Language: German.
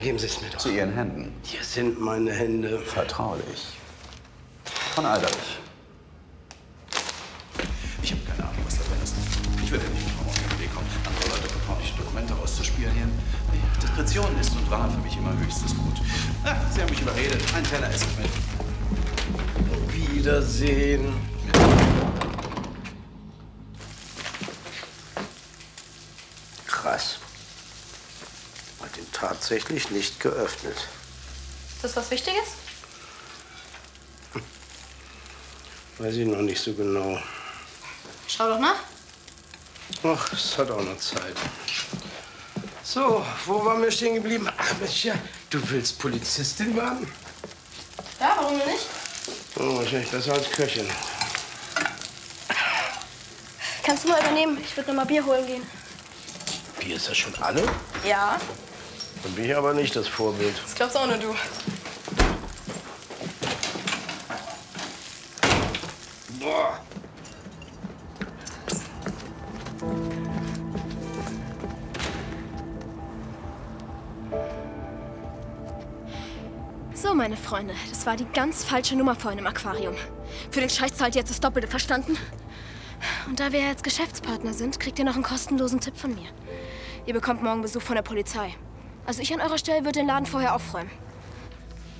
Geben Sie es mir doch. Zu Ihren Händen. Hier sind meine Hände. Vertraulich. Von Alderlich. Ich habe keine Ahnung, was da drin ist. Ich würde nicht mit auf den Weg kommen, andere Leute vertrauliche Dokumente rauszuspionieren. Diskretion ist und war für mich immer höchstes Gut. Ach, Sie haben mich überredet. Ein Teller esse ich mit. Wiedersehen. Krass. Hat ihn tatsächlich nicht geöffnet. Ist das was Wichtiges? Weiß ich noch nicht so genau. Schau doch nach. Ach, es hat auch noch Zeit. So, wo waren wir stehen geblieben? Ach, Mensch, ja, du willst Polizistin werden? Ja, warum denn nicht? Oh, wahrscheinlich besser als Köchin. Kannst du mal übernehmen? Ich würde noch mal Bier holen gehen. Bier ist das schon alle? Ja. Dann bin ich aber nicht das Vorbild. Das glaubst auch nur du. Boah. So, meine Freunde, das war die ganz falsche Nummer vorhin im Aquarium. Für den Scheiß zahlt ihr jetzt das Doppelte, verstanden? Und da wir jetzt Geschäftspartner sind, kriegt ihr noch einen kostenlosen Tipp von mir. Ihr bekommt morgen Besuch von der Polizei. Also ich an eurer Stelle würde den Laden vorher aufräumen.